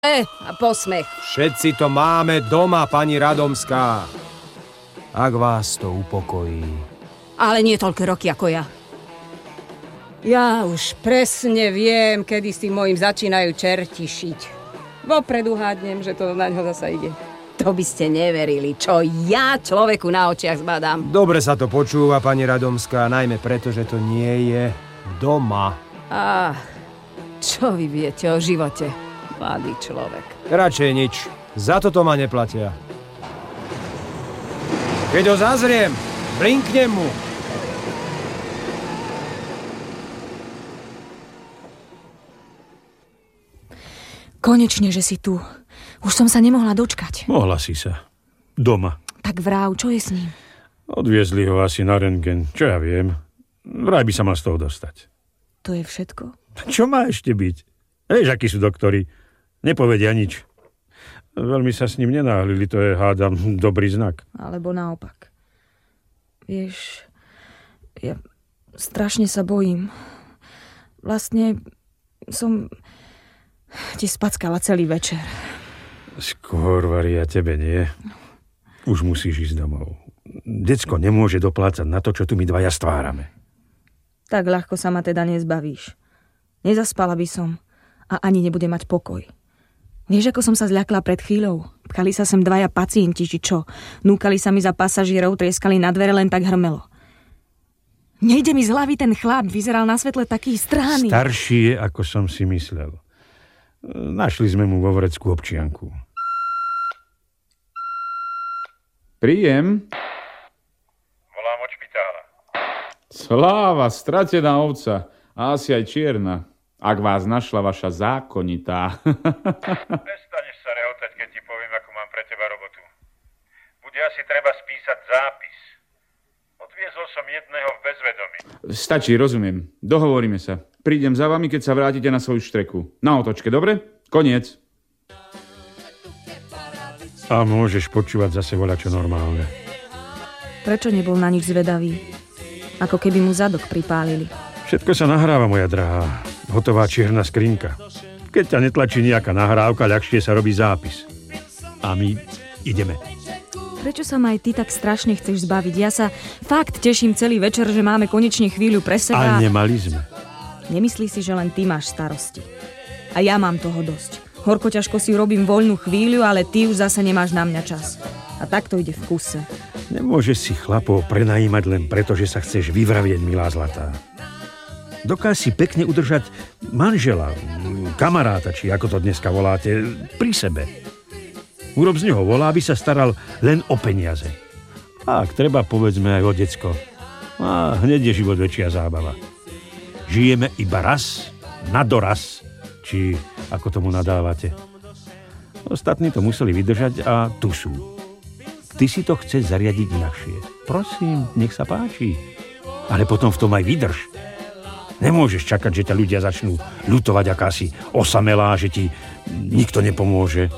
A posmech. Všetci to máme doma, pani Radomská. Ak vás to upokojí. Ale nie toľko roky ako ja. Ja už presne viem, kedy s tým mojím začínajú čerti šiť. Vopredu hádnem, že to na ňo zasa ide. To by ste neverili, čo ja človeku na očiach zbadám. Dobre sa to počúva, pani Radomská, najmä preto, že to nie je doma. Čo vy viete o živote, mladý človek? Radšej nič. Za toto ma neplatia. Keď ho zazriem, blinknem mu. Konečne, že si tu. Už som sa nemohla dočkať. Mohla si sa. Doma. Tak vráv, čo je s ním? Odviezli ho asi na rentgen. Čo ja viem. Vraj by sa mal z toho dostať. To je všetko? Čo má ešte byť? Vieš, akí sú doktori. Nepovedia nič. Veľmi sa s ním nenáhlili. To je, hádam, dobrý znak. Alebo naopak. Vieš, ja strašne sa bojím. Vlastne som ti spackala celý večer. Skôr, Varia, tebe nie. Už musíš ísť domov. Decko nemôže doplácať na to, čo tu my dvaja stvárame. Tak ľahko sa ma teda nezbavíš. Nezaspala by som a ani nebude mať pokoj. Vieš, ako som sa zľakla pred chvíľou? Pchali sa sem dvaja pacienti, či čo? Núkali sa mi za pasažierov, trieskali na dvere, len tak hrmelo. Nejde mi z hlavy ten chlap, vyzeral na svetle taký strány. Starší je, ako som si myslel. Našli sme mu vo vrecku občianku. Príjem. Volám od špitála. Sláva, stratená ovca. A asi aj čierna. Ak vás našla vaša zákonitá. Prestaneš sa rehotať, keď ti poviem, ako mám pre teba robotu. Bude asi treba spísať zápis. Odviezol som jedného v bezvedomí. Stačí, rozumiem. Dohovoríme sa. Prídem za vami, keď sa vrátite na svoju štreku. Na otočke, dobre? Koniec. A môžeš počúvať zase voľačo normálne. Prečo nebol na nič zvedavý? Ako keby mu zadok pripálili. Všetko sa nahráva, moja drahá. Hotová čierna skrinka. Keď ťa netlačí nejaká nahrávka, ľahšie sa robí zápis. A my ideme. Prečo sa ma aj ty tak strašne chceš zbaviť? Ja sa fakt teším celý večer, že máme konečne chvíľu pre seba. A nemali sme. Nemyslí si, že len ty máš starosti. A ja mám toho dosť. Horko ťažko si urobím voľnú chvíľu, ale ty už zase nemáš na mňa čas. A tak to ide v kuse. Nemôžeš si chlapov prenajímať len preto, že sa chceš vyvravieť, milá zlatá. Dokáž si pekne udržať manžela, kamaráta, či ako to dneska voláte, pri sebe. Urob z neho volá, aby sa staral len o peniaze. A ak treba, povedzme aj o decko. A hneď je život väčšia zábava. Žijeme iba raz, na doraz, či ako tomu nadávate. Ostatní to museli vydržať a tu sú. Ty si to chceš zariadiť inakšie. Prosím, nech sa páči. Ale potom v tom aj vydrž. Nemôžeš čakať, že ťa ľudia začnú ľutovať akási osamelá, že ti nikto nepomôže.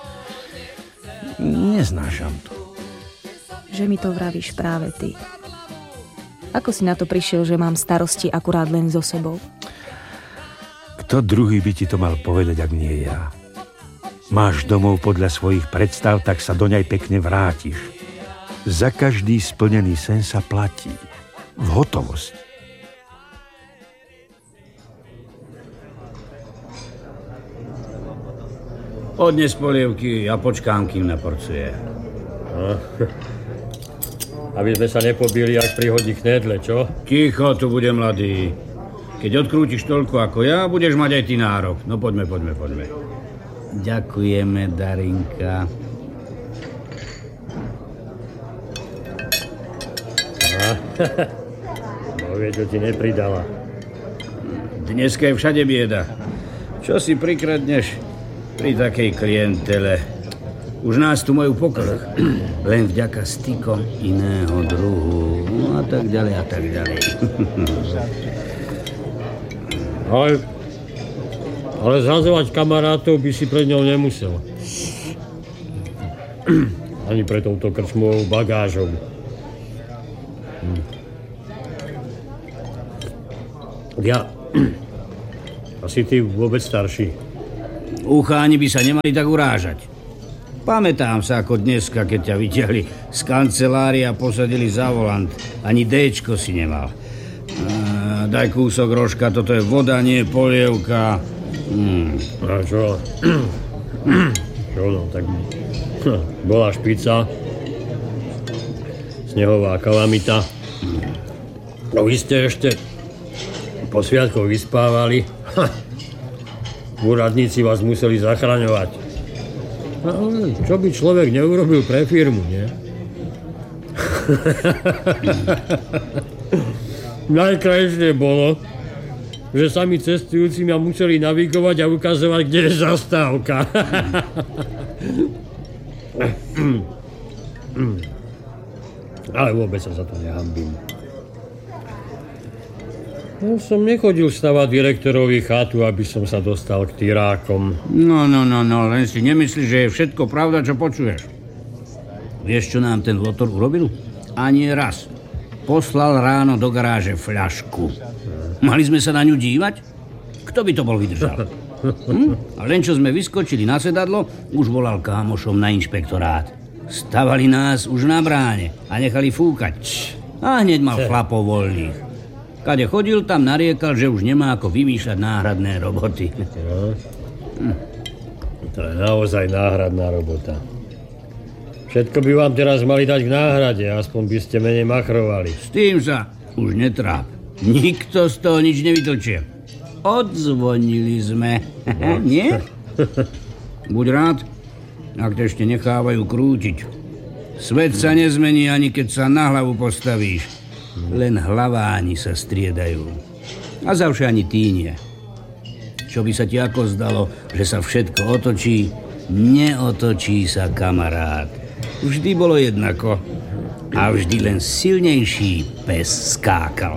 Neznášam to. Že mi to vravíš práve ty. Ako si na to prišiel, že mám starosti akurát len so sebou? Kto druhý by ti to mal povedať, ak nie ja? Máš domov podľa svojich predstav, tak sa do nej pekne vrátiš. Za každý splnený sen sa platí. V hotovosť. Odnes polievky a počkám, kým naporcuje. Aby sme sa nepobili, ak prihodí knedle, čo? Ticho, tu bude mladý. Keď odkrútiš toľko ako ja, budeš mať aj ty nárok. No poďme. Ďakujeme, Darinka. No vie, čo ti nepridala. Dneska je všade bieda. Čo si prikradneš pri takej klientele? Už nás tu majú pokrch. Len vďaka stykom iného druhu. No a tak ďalej. Ale zhazovať kamarátov by si pred ňou nemusel. Ani pre touto krčmovou bagážou. Ja... Asi ty vôbec starší. Ucháni by sa nemali tak urážať. Pamätám sa, ako dneska, keď ťa vyťahli z kancelárie a posadili za volant. Ani déčko si nemal. Daj kúsok rožka, toto je voda, nie polievka. A čo? Čo no, tak bola špica, snehová kalamita. No vy ste ešte po sviatkoch vyspávali. Úradníci vás museli zachraňovať. Čo by človek neurobil pre firmu, nie? Najkrajšie bolo, že sami cestujúci ma museli navigovať a ukazovať, kde je zastávka. Ale vôbec sa za to nehanbím. No, som nechodil stavať direktorovi chatu, aby som sa dostal k tyrákom. No, len si nemyslíš, že je všetko pravda, čo počuješ. Vieš, čo nám ten Lotor urobil? Ani raz. Poslal ráno do garáže fľašku. Mali sme sa na ňu dívať? Kto by to bol vydržal? A len čo sme vyskočili na sedadlo, už volal kámošom na inšpektorát. Stavali nás už na bráne a nechali fúkať. A hneď mal chlapov voľných. Kade chodil, tam nariekal, že už nemá ako vymýšľať náhradné roboty. To je naozaj náhradná robota. Všetko by vám teraz mali dať k náhrade, aspoň by ste menej machrovali. S tým sa už netráp. Nikto z toho nič nevytlčie. Odzvonili sme. Nie? Buď rád, ak to ešte nechávajú krútiť. Svet sa nezmení, ani keď sa na hlavu postavíš. Len hlaváni sa striedajú. A zavše ani ty nie. Čo by sa ti ako zdalo, že sa všetko otočí? Neotočí sa, kamarát. Vždy bolo jednako. A vždy len silnejší pes skákal.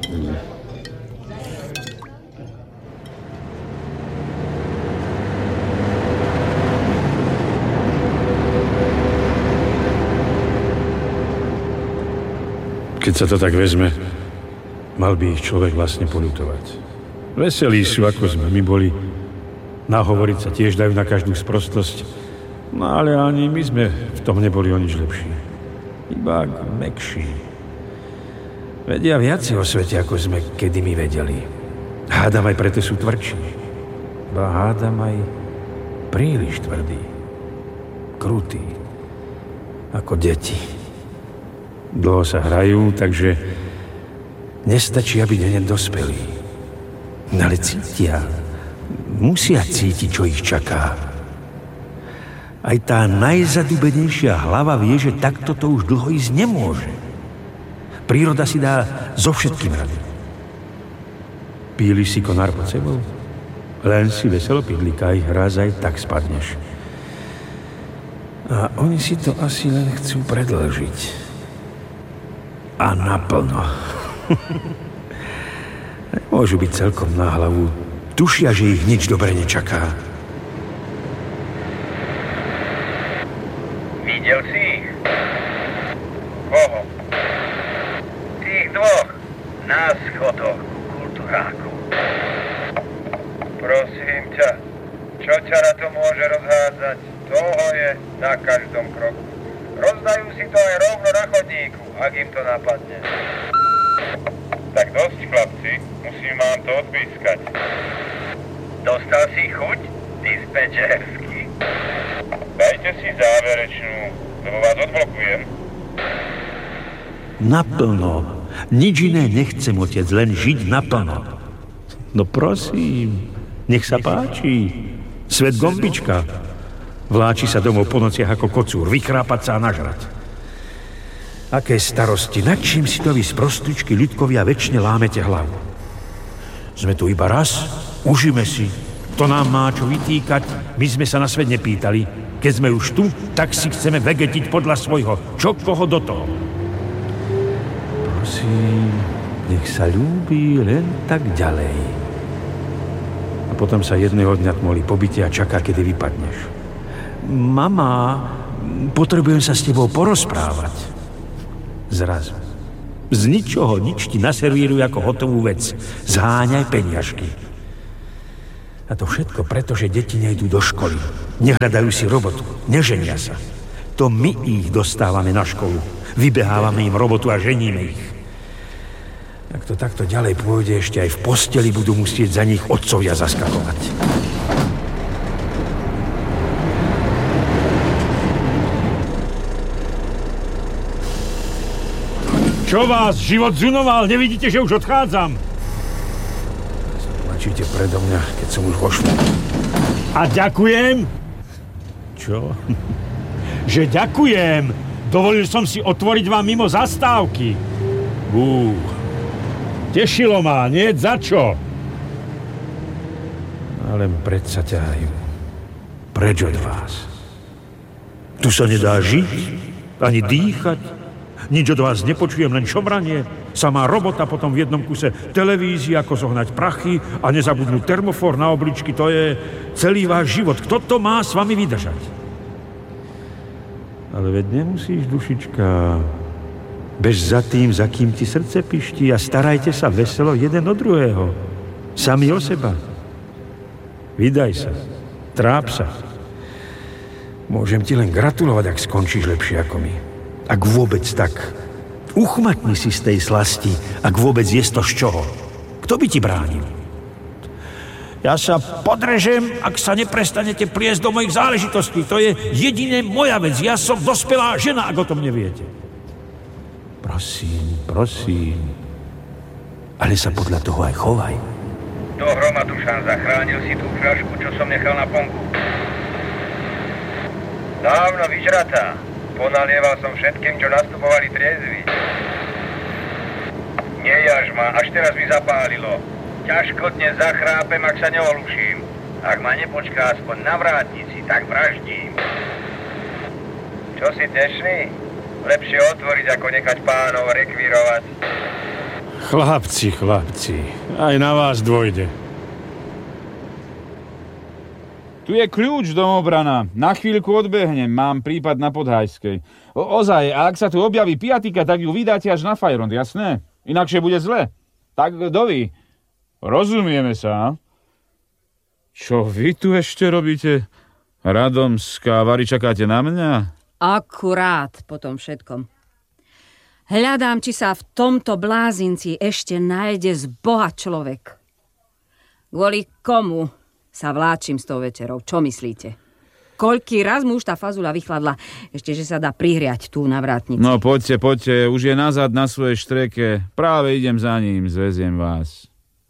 Keď sa to tak vezme, mal by ich človek vlastne poľutovať. Veselí sú, ako sme my boli. Nahovoriť sa tiež dajú na každú sprostosť. No ale ani my sme v tom neboli o nič lepší. Iba mäkší. Vedia viacej o svete, ako sme kedy my vedeli. Hádam aj preto sú tvrdší. Ba hádam aj príliš tvrdí. Krutí. Ako deti. Dlho sa hrajú, takže nestačí, aby deň dospelí. Ale cítia. Musia cítiť, čo ich čaká. Aj tá najzadubenejšia hlava vie, že takto to už dlho ísť nemôže. Príroda si dá so všetkým rady. Píliš si konár pod sebou? Len si veselo pidlikaj, raz aj tak spadneš. A oni si to asi len chcú predĺžiť. A naplno. Môžu byť celkom na hlavu. Tušia, že ich nič dobre nečaká. Videl si ich? Koho? Tých dvoch. Na schodoch kulturáku. Prosím ťa, čo ťa na to môže rozhádzať? Toho je na každom kroku. Rozdajú si to aj rovno na chodníku, ak im to napadne. Tak dosť, chlapci, musím vám to odpískať. Dostal si chuť, dispečersky? Dajte si záverečnú, lebo vás odblokujem. Naplno. Nič iné nechcem, otec, len žiť naplno. No prosím, nech sa páči. Svet gombička. Vláči sa domov po nociach ako kocúr, vychrápať sa a nažrať. Aké starosti, nad čím si to vy sprostličky ľudkovia večne lámete hlavu? Sme tu iba raz, užíme si. To nám má čo vytýkať, my sme sa na svet nepýtali. Keď sme už tu, tak si chceme vegetiť podľa svojho. Čo koho do toho? Prosím, nech sa ľúbi len tak ďalej. A potom sa jedného dňa tmolí po byte a čaká, kedy vypadneš. Mama, potrebujem sa s tebou porozprávať. Zrazu. Z ničoho nič ti naservíruj ako hotovú vec. Zháňaj peniažky. A to všetko preto, že deti nejdú do školy. Nehľadajú si robotu, neženia sa. To my ich dostávame na školu. Vybehávame im robotu a ženíme ich. Ak to takto ďalej pôjde, ešte aj v posteli budú musieť za nich otcovia zaskakovať. Čo vás život zunoval? Nevidíte, že už odchádzam? Plačíte predo mňa, keď som už vošol. A ďakujem? Čo? Že ďakujem. Dovolil som si otvoriť vám mimo zastávky. Tešilo ma, nie za čo. Ale predsa ťahajú. Preč od vás? Tu sa nedá žiť, ani dýchať. Nič od vás nepočujem, len šomranie. Samá robota, potom v jednom kuse televízii, ako zohnať prachy a nezabudnúť termofor na obličky. To je celý váš život. Kto to má s vami vydržať? Ale veď nemusíš, dušička. Bež za tým, za kým ti srdce piští a starajte sa veselo jeden od druhého. Sami o seba. Vydaj sa. Tráp sa. Môžem ti len gratulovať, ak skončíš lepšie ako my. Ak vôbec tak. Uchmatni si z tej slasti, ak vôbec je to z čoho. Kto by ti bránil? Ja sa podrežem, ak sa neprestanete pliesť do mojich záležitostí. To je jedine moja vec. Ja som dospelá žena, ak o tom neviete. Prosím. Ale sa podľa toho aj chovaj. To Hroma, Dušan, zachránil si tú fľašku, čo som nechal na ponku. Dávno vyžratá. Ponalieval som všetkým, čo nastupovali triezvi. Nejaž ma, až teraz mi zapálilo. Ťažko dnes zachrápem, ak sa neoluším. Ak ma nepočká aspoň na vrátnici, tak vraždím. Čo si tešný? Lepšie otvoriť, ako nechať pánov rekvírovať. Chlapci, aj na vás dôjde. Tu je kľúč, domobrana. Na chvíľku odbehnem, mám prípad na Podhajskej. Ozaj, ak sa tu objaví piatika, tak ju vydáte až na Fajront, jasné? Inakšie bude zle. Tak kto vy? Rozumieme sa. Čo vy tu ešte robíte? Radomská, Vary, čakáte na mňa? Akurát po tom všetkom. Hľadám, či sa v tomto blázinci ešte nájde z Boha človek. Kvôli komu sa vláčim s tou večerou? Čo myslíte? Koľký raz mu už tá fazula vychladla, ešte, že sa dá prihriať tu na vrátnici. No poďte, už je nazad na svojej štreke. Práve idem za ním, zveziem vás.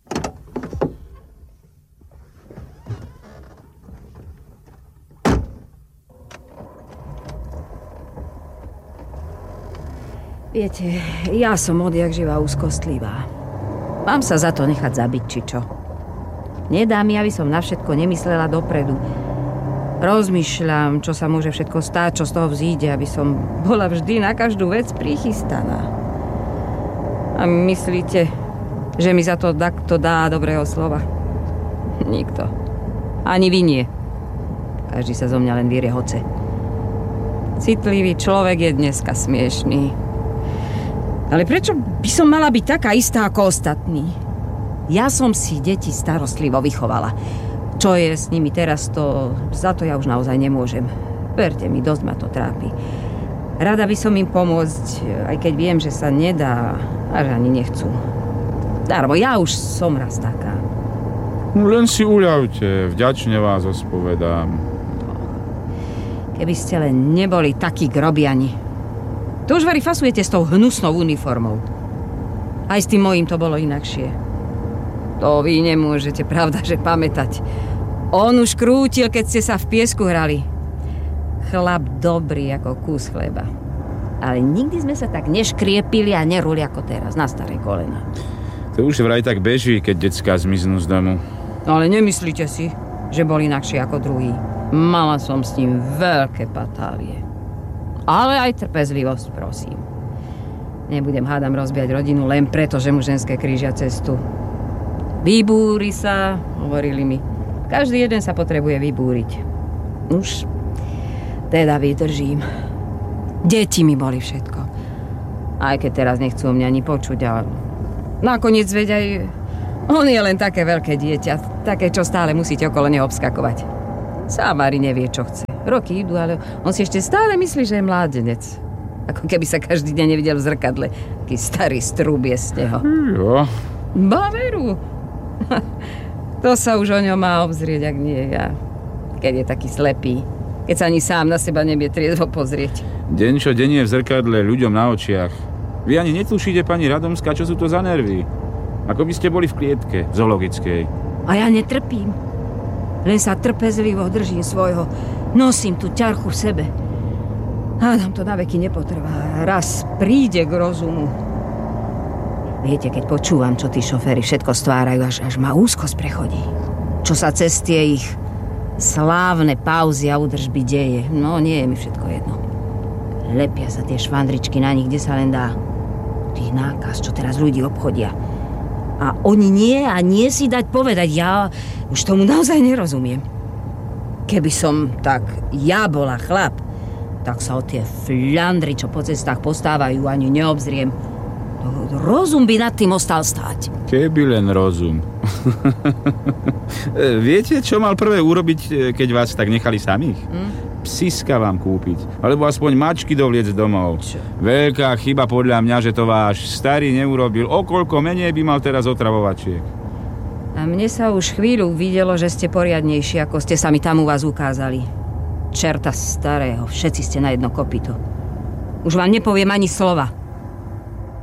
Viete, ja som odjak živá úzkostlivá. Mám sa za to nechať zabiť, či čo? Nedá mi, aby som na všetko nemyslela dopredu. Rozmýšľam, čo sa môže všetko stáť, čo z toho vzíde, aby som bola vždy na každú vec prichystaná. A myslíte, že mi za to takto dá dobrého slova? Nikto. Ani vy nie. Každý sa zo mňa len vírie hoce. Citlivý človek je dneska smiešný. Ale prečo by som mala byť taká istá ako ostatní? Ja som si deti starostlivo vychovala. Čo je s nimi teraz, za to ja už naozaj nemôžem. Verte mi, dosť ma to trápi. Rada by som im pomôcť, aj keď viem, že sa nedá, a že ani nechcú. Darmo, ja už som raz taká. Len si uľavte, vďačne vás ospovedám. Keby ste len neboli takí grobiani. To už Vary fasujete s tou hnusnou uniformou. Aj s tým mojím to bolo inakšie. To vy nemôžete, pravda, že pamätať. On už krútil, keď ste sa v piesku hrali. Chlap dobrý ako kus chleba. Ale nikdy sme sa tak neškriepili a neruli ako teraz, na staré kolena. To už vraj tak beží, keď decká zmiznú z domu. No ale nemyslíte si, že bol inakší ako druhý. Mala som s ním veľké patávie. Ale aj trpezlivosť, prosím. Nebudem, hádam, rozbiať rodinu len preto, že mu ženské krížia cestu. Vybúri sa, hovorili mi. Každý jeden sa potrebuje vybúriť. Už teda vydržím. Deti mi boli všetko. Aj keď teraz nechcú o mňa ani počuť, ale nakoniec veď aj On je len také veľké dieťa, také, čo stále musíte okolo neho obskakovať. Sám Mári nevie, čo chce. Roky idú, ale on si ešte stále myslí, že je mládenec. Ako keby sa každý deň nevidel v zrkadle. Taký starý strúb je z neho. Jo. Ba veru. To sa už o ňom má obzrieť, ak nie ja. Keď je taký slepý. Keď sa ani sám na seba nevie triezvo pozrieť. Deň čo deň je v zrkadle ľuďom na očiach. Vy ani netušíte, pani Radomská, čo sú to za nervy. Ako by ste boli v klietke zoologickej. A ja netrpím. Len sa trpezlivo držím svojho. Nosím tú ťarchu v sebe. Hádam, to na veky nepotrvá. Raz príde k rozumu. Viete, keď počúvam, čo tí šoféry všetko stvárajú, až ma úzkosť prechodí. Čo sa cez tie ich slávne pauzy a údržby deje. No, nie je mi všetko jedno. Lepia sa tie švandričky na nich, kde sa len dá. Tých nákaz, čo teraz ľudí obchodia. A oni nie si dať povedať. Ja už tomu naozaj nerozumiem. Keby som tak ja bola chlap, tak sa o tie fľandry, čo po cestách postávajú, ani neobzriem. Rozum by nad tým ostal stáť. Keby len rozum. Viete, čo mal prvé urobiť, keď vás tak nechali samých? Psiska vám kúpiť. Alebo aspoň mačky dovliec domov. Čo? Veľká chyba podľa mňa, že to váš starý neurobil. O koľko menej by mal teraz otravovačiek. A mne sa už chvíľu videlo, že ste poriadnejší, ako ste sa mi tam u vás ukázali. Čerta starého, všetci ste na jedno kopyto. Už vám nepoviem ani slova.